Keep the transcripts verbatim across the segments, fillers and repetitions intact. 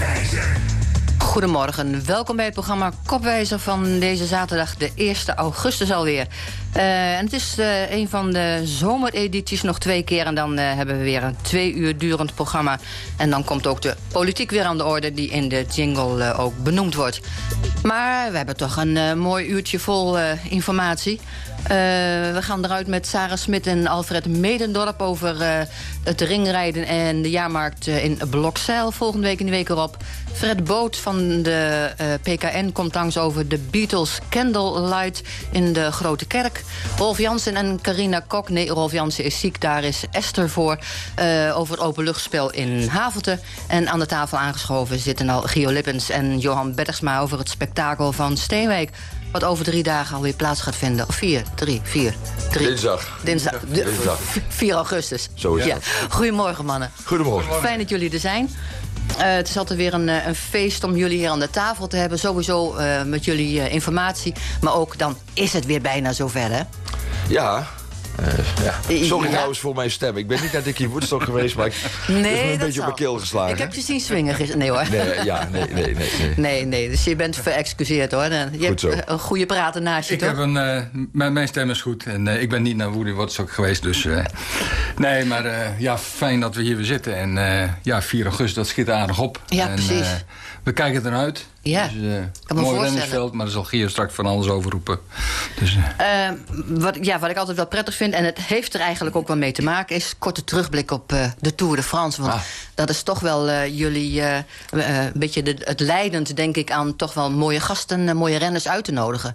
Goedemorgen, welkom bij het programma Kopwijzer van deze zaterdag, de eerste augustus alweer. Uh, en het is uh, een van de zomeredities, nog twee keer. En dan uh, hebben we weer een twee uur durend programma. En dan komt ook de politiek weer aan de orde, die in de jingle uh, ook benoemd wordt. Maar we hebben toch een uh, mooi uurtje vol uh, informatie. Uh, we gaan eruit met Sarah Smit en Alfred Medendorp over uh, het ringrijden en de jaarmarkt uh, in Blokzeil volgende week en de week erop. Fred Boot van de uh, P K N komt langs over de Beatles Candlelight in de Grote Kerk. Rolf Jansen en Carina Kok, nee, Rolf Jansen is ziek, daar is Esther voor, uh, over het openluchtspel in Havelte. En aan de tafel aangeschoven zitten al Gio Lippens en Johan Bettersma over het spektakel van Steenwijk, wat over drie dagen alweer plaats gaat vinden. Of vier, drie, vier, drie. Dinsdag. Dinsdag. Dinsdag. vier augustus. Zo is ja. het. Goedemorgen, mannen. Goedemorgen. Fijn dat jullie er zijn. Uh, het is altijd weer een, een feest om jullie hier aan de tafel te hebben. Sowieso uh, met jullie uh, informatie. Maar ook dan is het weer bijna zover, hè? Ja. Uh, ja. Sorry ja. trouwens voor mijn stem. Ik ben niet naar Dickie Woodstock geweest, maar ik nee, heb me een dat beetje zal. op mijn keel geslagen. Ik heb je zien swingen gisteren. Nee hoor. Nee, ja, nee, nee, nee, nee. Nee, nee, dus je bent verexcuseerd hoor. Je goed zo. hebt een goede prater naast je, ik toch? Heb een, uh, mijn, mijn stem is goed en uh, ik ben niet naar Woody Woodstock geweest, dus... Uh, nee, maar uh, ja, fijn dat we hier weer zitten. En uh, ja, vier augustus, dat schiet aardig op. Ja, en, precies. Uh, we kijken eruit. Ja, dus, uh, kan me mooi voorstellen. rennersveld, maar daar zal Gio straks van alles over roepen. Dus, uh. Uh, wat, ja, wat ik altijd wel prettig vind, en het heeft er eigenlijk ook wel mee te maken, is korte terugblik op uh, de Tour de France. Want ah. dat is toch wel uh, jullie uh, uh, een beetje de, het leidend, denk ik, aan toch wel mooie gasten, uh, mooie renners uit te nodigen.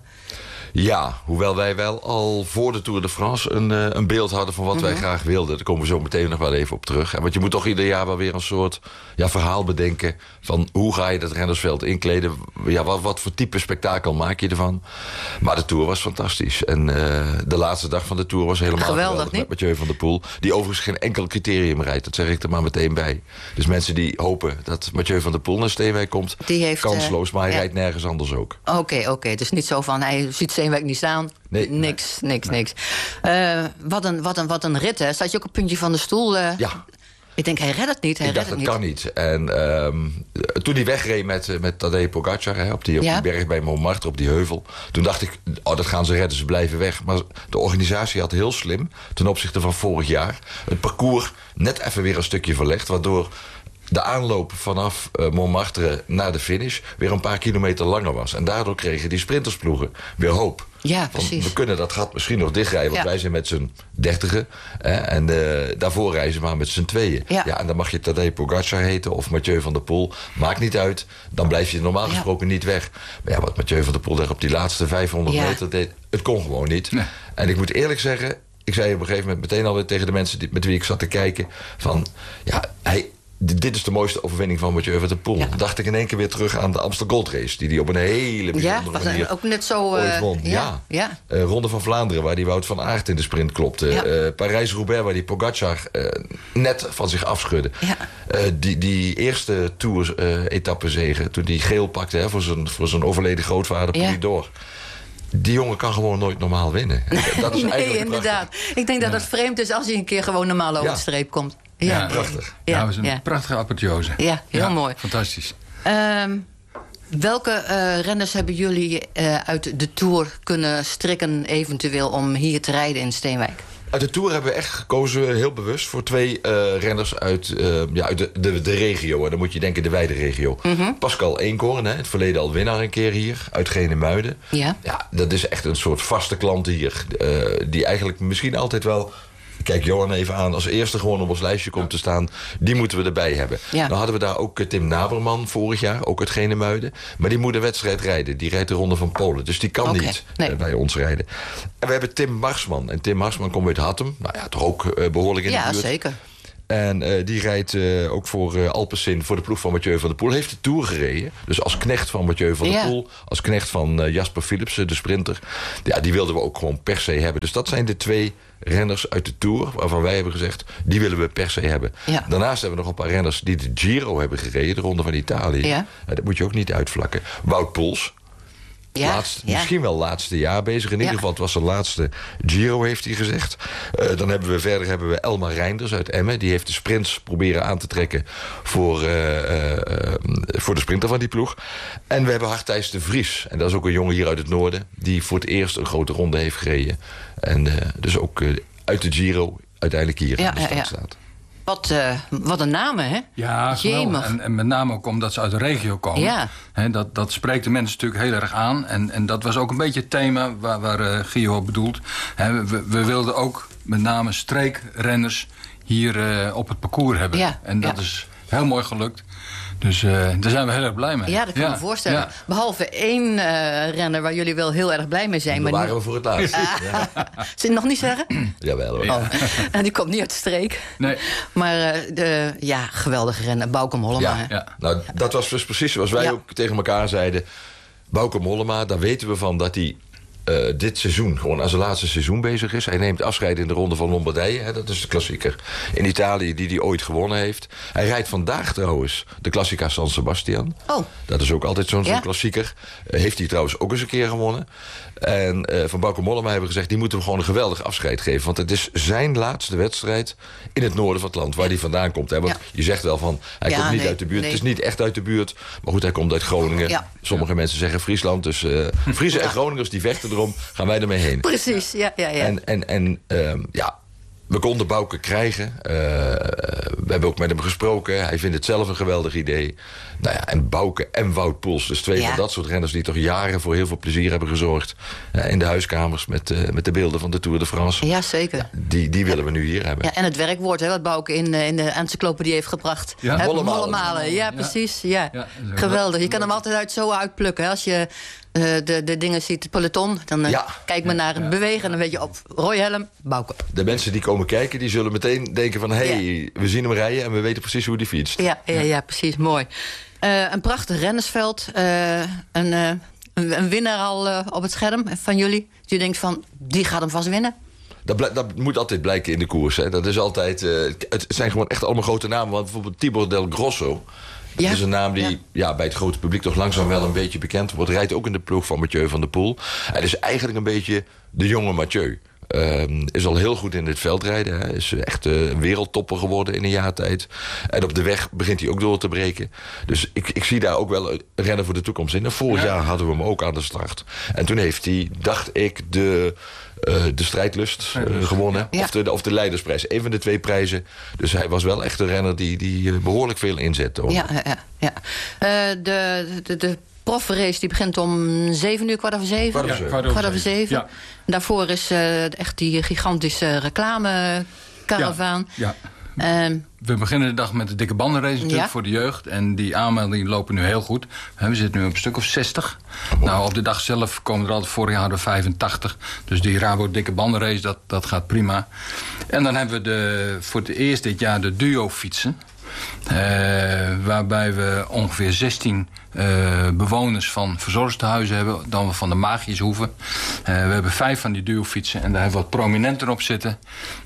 Ja, hoewel wij wel al voor de Tour de France een, uh, een beeld hadden van wat mm-hmm. wij graag wilden. Daar komen we zo meteen nog wel even op terug. En want je moet toch ieder jaar wel weer een soort ja, verhaal bedenken van hoe ga je dat rennersveld inkleden. Ja, wat, wat voor type spektakel maak je ervan? Maar de Tour was fantastisch. En uh, de laatste dag van de Tour was helemaal geweldig, geweldig met Mathieu van der Poel. Die overigens geen enkel criterium rijdt. Dat zeg ik er maar meteen bij. Dus mensen die hopen dat Mathieu van der Poel naar Steenwijk komt, die heeft, kansloos, maar hij ja. rijdt nergens anders ook. Oké, okay, oké. Okay. Het is niet zo van hij ziet Steenwijk niet staan. Nee, niks, nee, niks, nee. niks. Uh, wat, een, wat, een, wat een rit, hè? Staat je ook op het puntje van de stoel? Uh, ja. Ik denk, hij redt het niet. Hij ik dacht, redt dat het niet. kan niet. En um, toen hij wegreed met, met Tadej Pogacar, hè, op, die, op ja? die berg bij Montmartre, op die heuvel, toen dacht ik, oh, dat gaan ze redden, ze blijven weg. Maar de organisatie had heel slim, ten opzichte van vorig jaar, het parcours net even weer een stukje verlegd, waardoor de aanloop vanaf uh, Montmartre naar de finish weer een paar kilometer langer was. En daardoor kregen die sprintersploegen weer hoop. Ja, Van, precies. we kunnen dat gat misschien nog dichtrijden, want ja. wij zijn met z'n dertigen. Hè, en uh, daarvoor reizen we maar met z'n tweeën. Ja. Ja, en dan mag je Tadej Pogacar heten of Mathieu van der Poel. Maakt niet uit. Dan blijf je normaal gesproken ja. niet weg. Maar ja, wat Mathieu van der Poel daar op die laatste vijfhonderd ja. meter deed, het kon gewoon niet. Nee. En ik moet eerlijk zeggen, ik zei op een gegeven moment meteen alweer tegen de mensen die, met wie ik zat te kijken, van ja, hij... dit is de mooiste overwinning van Mathieu van der Poel. Ja. Dacht ik in één keer weer terug aan de Amstel Gold Race, die die op een hele bijzondere ja, manier ook net zo ooit won. Uh, ja, ja. ja. Uh, Ronde van Vlaanderen, waar die Wout van Aert in de sprint klopte. Ja. Uh, Parijs-Roubaix, waar die Pogacar uh, net van zich afschudde. Ja. Uh, die, die eerste Tour-etappezege, uh, toen die geel pakte hè, voor zijn voor zijn overleden grootvader ja. Polidor. Die jongen kan gewoon nooit normaal winnen. Dat is nee, inderdaad. Prachtig. Ik denk dat het ja. vreemd is als hij een keer gewoon normaal over ja. de streep komt. Ja, ja prachtig. Ja, ja, dat was een ja. prachtige apotheose. Ja, heel ja, mooi. Fantastisch. Um, welke uh, renners hebben jullie uh, uit de Tour kunnen strikken eventueel om hier te rijden in Steenwijk? Uit de Tour hebben we echt gekozen, heel bewust, voor twee uh, renners uit, uh, ja, uit de, de, de regio. En dan moet je denken de wijde regio. Mm-hmm. Pascal Eenkorn, hè, het verleden al winnaar een keer hier, uit Genemuiden. Ja. Ja, dat is echt een soort vaste klant hier. Uh, die eigenlijk misschien altijd wel, kijk Johan even aan, als eerste gewoon op ons lijstje komt te staan. Die moeten we erbij hebben. Ja. Dan hadden we daar ook Tim Naberman vorig jaar, ook uit Genemuiden. Maar die moet een wedstrijd rijden. Die rijdt de Ronde van Polen. Dus die kan okay. niet nee. uh, bij ons rijden. En we hebben Tim Marsman. En Tim Marsman komt uit Hattem. Nou ja, toch ook uh, behoorlijk in ja, de buurt. Ja, zeker. En uh, die rijdt uh, ook voor uh, Alpecin, voor de ploeg van Mathieu van der Poel. Heeft de Tour gereden. Dus als knecht van Mathieu van der Poel. Ja. Als knecht van uh, Jasper Philipsen, de sprinter. Ja, die wilden we ook gewoon per se hebben. Dus dat zijn de twee renners uit de Tour, waarvan wij hebben gezegd, die willen we per se hebben. Ja. Daarnaast hebben we nog een paar renners die de Giro hebben gereden, de Ronde van Italië. Ja. Uh, dat moet je ook niet uitvlakken. Wout Poels. Ja, laatst, ja. Misschien wel laatste jaar bezig. In ja. ieder geval, het was zijn laatste Giro, heeft hij gezegd. Uh, dan hebben we verder hebben we Elmar Reinders uit Emmen. Die heeft de sprints proberen aan te trekken voor, uh, uh, voor de sprinter van die ploeg. En we hebben Hartijs de Vries. En dat is ook een jongen hier uit het noorden... die voor het eerst een grote ronde heeft gereden. En uh, dus ook uh, uit de Giro uiteindelijk hier ja, in de stad ja, ja. staat. Wat, uh, wat een namen, hè? Ja, en, en met name ook omdat ze uit de regio komen. Ja. He, dat, dat spreekt de mensen natuurlijk heel erg aan. En, en dat was ook een beetje het thema waar, waar uh, Gio op bedoelt. He, we, we wilden ook met name streekrenners hier uh, op het parcours hebben. Ja, en dat ja. is heel mooi gelukt. Dus uh, daar zijn we heel erg blij mee. Ja, dat kan ja, ik me voorstellen. Ja. Behalve één uh, renner waar jullie wel heel erg blij mee zijn. Dat maar waren nu... we voor het laatst. Uh, ja. Zul je het nog niet zeggen? Jawel hoor. Oh. En die komt niet uit de streek. Nee. Maar uh, de, ja, geweldige renner. Bauke Mollema. Ja, ja. Nou, dat was dus precies zoals wij ja. ook tegen elkaar zeiden. Bauke Mollema, daar weten we van dat hij uh, dit seizoen gewoon aan zijn laatste seizoen bezig is. Hij neemt afscheid in de Ronde van Lombardije. Hè, dat is de klassieker in Italië die hij ooit gewonnen heeft. Hij rijdt vandaag trouwens de Classica San Sebastian. Oh. Dat is ook altijd zo'n Ja. zo'n klassieker. Uh, heeft hij trouwens ook eens een keer gewonnen. En uh, van Bauke Mollema hebben we gezegd... die moeten we gewoon een geweldig afscheid geven. Want het is zijn laatste wedstrijd in het noorden van het land... waar hij vandaan komt. Hè? Want Ja. je zegt wel van, hij Ja, komt niet nee, uit de buurt. nee. Het is niet echt uit de buurt. Maar goed, hij komt uit Groningen. Ja. Sommige mensen zeggen Friesland. Dus uh, Friesen en Groningers die vechten erom. Gaan wij ermee heen. Precies, ja, ja, ja. En, en, en um, ja... We konden Bauke krijgen. Uh, we hebben ook met hem gesproken. Hij vindt het zelf een geweldig idee. Nou ja, en Bauke en Wout Poels. Dus twee Ja. van dat soort renners die toch jaren voor heel veel plezier hebben gezorgd. Uh, in de huiskamers met, uh, met de beelden van de Tour de France. Ja, zeker. Die, die willen we nu hier hebben. Ja, en het werkwoord hè, wat Bauke in, in de encyclopedie heeft gebracht. Ja. Hè, Mollemalen. mollemalen. Ja, precies. Ja. Ja, dat is Geweldig. Je kan hem altijd uit zo uitplukken. Hè. Als je uh, de, de dingen ziet, het peloton, dan uh, Ja. kijk maar naar het bewegen. En dan weet je op rode helm, Bauke. De mensen die komen kijken, die zullen meteen denken van... hé, hey, we zien hem rijden en we weten precies hoe die fietst. Ja, ja, ja, precies. Mooi. Uh, een prachtig rennersveld. Uh, een, uh, een, een winnaar al uh, op het scherm van jullie. Je denkt van, die gaat hem vast winnen. Dat, blijk, dat moet altijd blijken in de koers. Hè. Dat is altijd, uh, het zijn gewoon echt allemaal grote namen. Want bijvoorbeeld Thibaut Del Grosso... Dat Ja, is een naam die ja. Ja, bij het grote publiek toch langzaam wel een beetje bekend wordt. Rijdt ook in de ploeg van Mathieu van der Poel. Hij is eigenlijk een beetje de jonge Mathieu. Um, is al heel goed in het veldrijden. Hè. Is echt uh, een wereldtopper geworden in een jaar tijd. En op de weg begint hij ook door te breken. Dus ik, ik zie daar ook wel een renner voor de toekomst in. En vorig Ja. jaar hadden we hem ook aan de start. En toen heeft hij, dacht ik, de... Uh, de strijdlust uh, gewonnen. Ja. Of, de, of de leidersprijs. Een van de twee prijzen. Dus hij was wel echt een renner die, die uh, behoorlijk veel inzet toonde. Ja, ja, ja. Uh, de, de, de profrace die begint om zeven uur, kwart over zeven. Kwart over Ja, zeven. Kwart over zeven. Ja. Daarvoor is uh, echt die gigantische reclamekaravaan. Ja. Um, We beginnen de dag met de dikke bandenrace natuurlijk Ja. voor de jeugd. En die aanmeldingen lopen nu heel goed. We zitten nu op een stuk of zestig. Nou, op de dag zelf komen er altijd, vorig jaar hadden we vijfentachtig. Dus die Rabo dikke bandenrace, dat, dat gaat prima. En dan hebben we de, voor het eerst dit jaar de duo fietsen. Uh, waarbij we ongeveer zestien uh, bewoners van verzorgingstehuizen hebben. Dan we van de Magiëshoeve. Uh, we hebben vijf van die duo fietsen. En daar hebben we wat prominenten op zitten.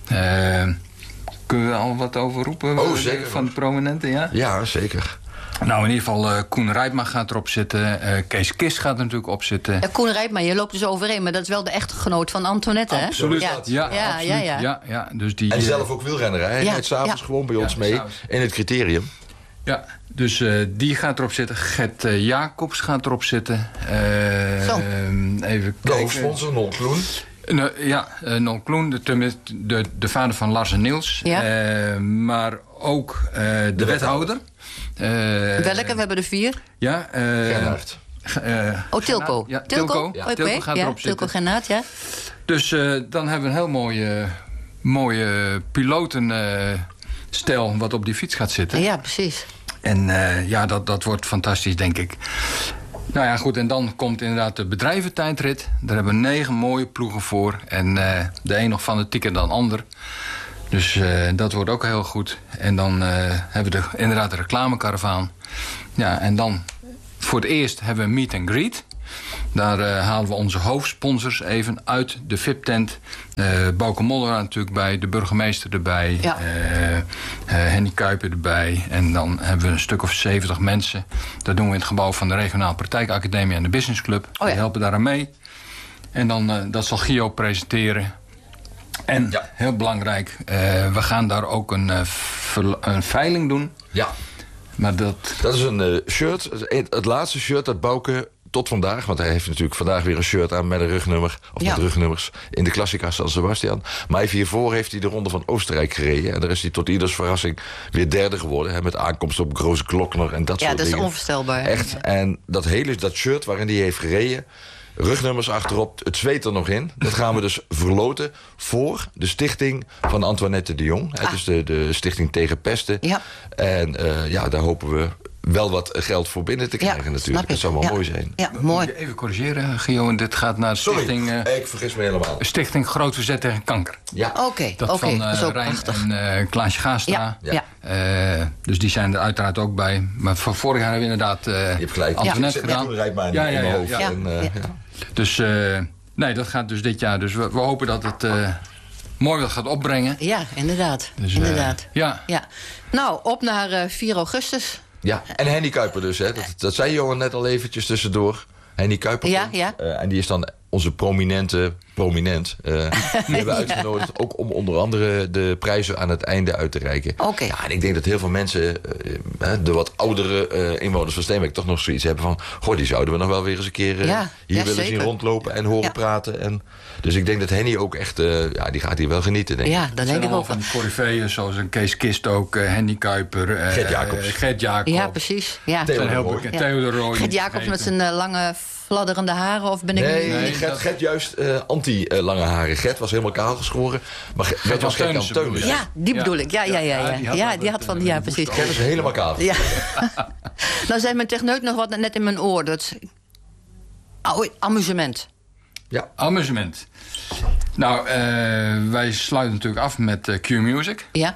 Uh, Kunnen we al wat over roepen? Oh, zeker. Van de prominenten, ja? Ja, zeker. Nou, in ieder geval, uh, Koen Rijpma gaat erop zitten. Uh, Kees Kist gaat er natuurlijk op zitten. ja, Koen Rijpma, je loopt dus overeen, maar dat is wel de echtgenoot van Antoinette, hè? Absoluut. Ja, Ja, ja, absoluut. ja, ja. ja, ja. Dus die, En uh, zelf ook wielrenner. Hè? Hij Ja, rijdt s'avonds ja. gewoon bij ons Ja, mee. s'avonds. In het criterium. Ja, dus uh, die gaat erop zitten. Gert uh, Jacobs gaat erop zitten. Uh, Zo. Even De kijken. hoofdsponsor, Non Kloen. Uh, ja, uh, Non Kloen, de, de, de vader van Lars en Niels. Ja. Uh, maar ook uh, de, de wethouder. Uh, Welke? We hebben er vier. Ja, uh, Gerhard. Uh, Oh, Tilco. Ja, Tilco? Tilco. Oké, Tilco gaat ja, erop Tilco zitten. Gernaat, ja. Dus uh, dan hebben we een heel mooie, mooie pilotenstel wat op die fiets gaat zitten. Ja, precies. En uh, ja, dat, dat wordt fantastisch, denk ik. Nou ja, goed, en dan komt inderdaad de bedrijventijdrit. Daar hebben we negen mooie ploegen voor. En uh, de een nog fanatieker dan de ander. Dus uh, dat wordt ook heel goed. En dan uh, hebben we de, inderdaad de reclamekaravaan. Ja, en dan voor het eerst hebben we een meet and greet. Daar uh, halen we onze hoofdsponsors even uit de V I P-tent. Uh, Bauke Mollema natuurlijk bij, de burgemeester erbij. Ja. Uh, uh, Henny Kuiper erbij. En dan hebben we een stuk of zeventig mensen. Dat doen we in het gebouw van de Regionaal Praktijkacademie en de Business Club. Oh ja. Die helpen daaraan mee. En dan, uh, dat zal Gio presenteren. En Ja. heel belangrijk, uh, we gaan daar ook een, uh, ver- een veiling doen. Ja. Maar dat... Dat is een uh, shirt, het laatste shirt dat Bouke tot vandaag... want hij heeft natuurlijk vandaag weer een shirt aan met een rugnummer... of ja. met rugnummers in de Klassica San Sebastian. Maar even hiervoor heeft hij de Ronde van Oostenrijk gereden... en daar is hij tot ieders verrassing weer derde geworden... Hè, met aankomst op Groze Klokner en dat ja, soort dingen. Ja, dat is onvoorstelbaar. Echt, ja. En dat hele dat shirt waarin hij heeft gereden... rugnummers achterop, het zweet er nog in. Dat gaan we dus verloten voor de stichting van Antoinette de Jong. Ah. Het is de, de stichting tegen pesten. Ja. En uh, ja, daar hopen we wel wat geld voor binnen te krijgen, ja, natuurlijk. Dat zou wel ja. mooi zijn. Ja, mooi. Even corrigeren, Gio. Dit gaat naar de stichting... Sorry, uh, ik vergis me helemaal. Stichting Groot Verzet tegen Kanker. Ja, oké. Okay, dat okay, van uh, Rijn en uh, Klaasje Gaastra. Ja, ja. Uh, dus die zijn er uiteraard ook bij. Maar van vorig jaar hebben we inderdaad uh, Je hebt gelijk. Antoinette ja. gedaan. Ja, ja, ja, ja, in mijn hoofd. Ja, ja. En, uh, ja. ja. Dus uh, nee, dat gaat dus dit jaar. Dus we, we hopen dat het uh, mooi wat gaat opbrengen. Ja, inderdaad. Dus, inderdaad. Uh, ja. ja. Nou, op naar uh, vier augustus. Ja, en Henny Kuiper dus, hè. Dat, dat zei Johan net al eventjes tussendoor. Henny Kuiper. Ja, ja. Uh, en die is dan onze prominente prominent. Uh, die hebben we uitgenodigd, ja. ook om onder andere de prijzen aan het einde uit te reiken. Okay. Ja, en ik denk dat heel veel mensen, uh, de wat oudere uh, inwoners van Steenwijk... toch nog zoiets hebben van... goh, die zouden we nog wel weer eens een keer uh, ja, hier ja, willen zeker. zien rondlopen en horen ja. praten. En, dus ik denk dat Henny ook echt, uh, ja, die gaat hier wel genieten, denk ik. Ja, dat denk ik ook. Van die coryfeeën, zoals een Kees Kist ook, uh, Henny Kuiper, uh, Gert Jacobs. Uh, Gert Jacobs. Ja, precies. Ja. Theodor ja. Theodor Roy. Gert Jacobs met zijn uh, lange... fladderende haren, of ben ik... Nee, nu... nee Gert, dat... Gert juist uh, anti-lange uh, haren. Gert was helemaal kaal geschoren, maar Gert, Gert was Gert-Jan Teunissen. Ja, die bedoel ik. Ja, ja, ja. ja. ja, die had, ja, die had van... Ja, precies. Gert is helemaal kaal. Ja. Nou zei mijn techneut nog wat net in mijn oor. Dat... Oh, amusement. Ja. Amusement. Nou, uh, wij sluiten natuurlijk af met uh, Q-Music. Ja.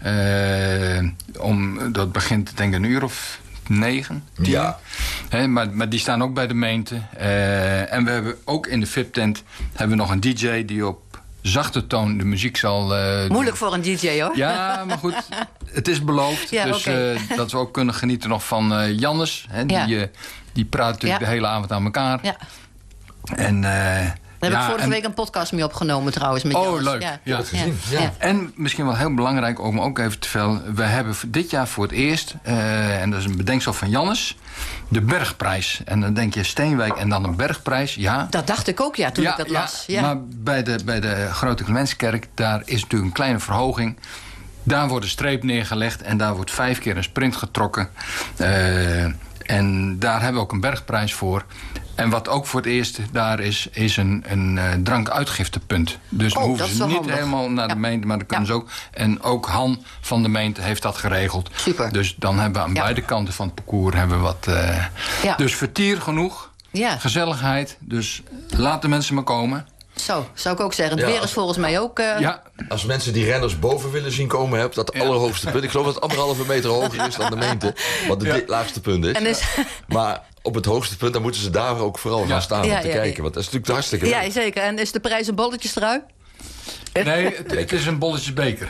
Uh, om, dat begint denk ik een uur of... negen, tien. Ja. He, maar, maar die staan ook bij de meente. Uh, en we hebben ook in de V I P-tent hebben we nog een D J die op zachte toon de muziek zal... Uh, Moeilijk voor een D J, hoor. Ja, maar goed. Het is beloofd. Ja, dus okay. uh, dat we ook kunnen genieten nog van uh, Jannes. He, die, ja. uh, die praat natuurlijk ja. de hele avond aan elkaar. Ja. En... Uh, Daar heb ja, ik vorige en... week een podcast mee opgenomen trouwens. Met oh, Jannes. leuk. Ja. Ja. Ja. Ja. Ja. En misschien wel heel belangrijk om ook even te vertellen... we hebben dit jaar voor het eerst, uh, en dat is een bedenksel van Jannes... de Bergprijs. En dan denk je Steenwijk en dan een Bergprijs, ja. Dat dacht ik ook, ja, toen ja, ik dat ja, las. Ja. Maar bij de, bij de Grote Clemenskerk, daar is natuurlijk een kleine verhoging... Daar wordt een streep neergelegd en daar wordt vijf keer een sprint getrokken. Uh, en daar hebben we ook een bergprijs voor. En wat ook voor het eerst daar is, is een, een uh, drankuitgiftepunt. Dus dan oh, hoeven ze niet handig. helemaal naar de ja. meente, maar dan kunnen ja. ze ook. En ook Han van de meente heeft dat geregeld. Super. Dus dan hebben we aan ja. beide kanten van het parcours hebben we wat. Uh, ja. Dus vertier genoeg, ja. gezelligheid. Dus laat de mensen maar komen. Zo, zou ik ook zeggen. Het ja, weer is volgens mij ook... Uh... Ja. Als mensen die renners boven willen zien komen... heb dat ja. allerhoogste punt. Ik geloof dat het anderhalve meter hoger is dan de meente. Wat het ja. laagste punt is. is... Maar op het hoogste punt, dan moeten ze daar ook vooral ja. gaan staan ja, om te ja, kijken. Ja. Want dat is natuurlijk hartstikke leuk. Ja, zeker. En is de prijs een bolletjestrui? Nee, het, het is een bolletjesbeker.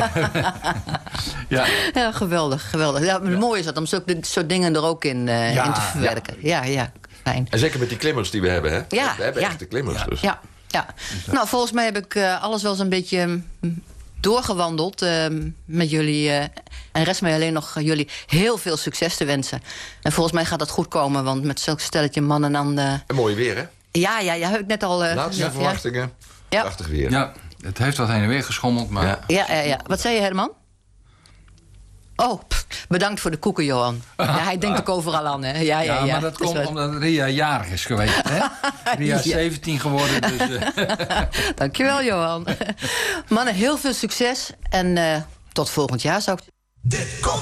ja. ja, geweldig. geweldig. Ja, ja. Mooi is dat om zulke soort dingen er ook in, uh, ja. in te verwerken. Ja, ja. ja. Fijn. En zeker met die klimmers die we hebben, hè? Ja, we hebben ja. echt de klimmers. Ja. Dus. Ja. Ja, nou volgens mij heb ik uh, alles wel eens een beetje doorgewandeld uh, met jullie. Uh, en rest mij alleen nog uh, jullie heel veel succes te wensen. En volgens mij gaat dat goed komen, want met zo'n stelletje mannen dan... Uh... En mooi weer, hè? Ja, ja, ja, heb ik net al... Uh, Laatste ja, verwachtingen, ja. prachtig weer. Ja, het heeft wat heen en weer geschommeld, maar... Ja, ja, ja. ja. Wat zei je, Herman? Oh, pff, bedankt voor de koeken, Johan. Ja, hij denkt ook overal aan, hè? Ja, ja, ja, ja maar dat komt wat... omdat Ria jarig is geweest, hè? Ria is ja. zeventien geworden, dus... Uh... Dankjewel, Johan. Mannen, heel veel succes. En uh, tot volgend jaar, zou ik...